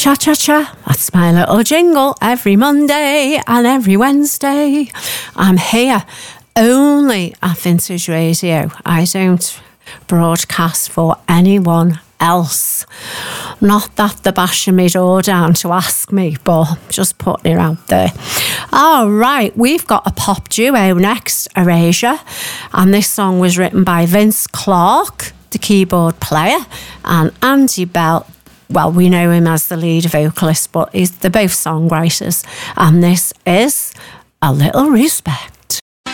Cha-cha-cha, that's my little jingle every Monday and every Wednesday. I'm here only at Vintage Radio. I don't broadcast for anyone else. Not that they're bashing me door down to ask me, but just putting it out there. All right, we've got a pop duo next, Erasure, and this song was written by Vince Clarke, the keyboard player, and Andy Bell. Well, we know him as the lead vocalist, but they're both songwriters. And this is A Little Respect.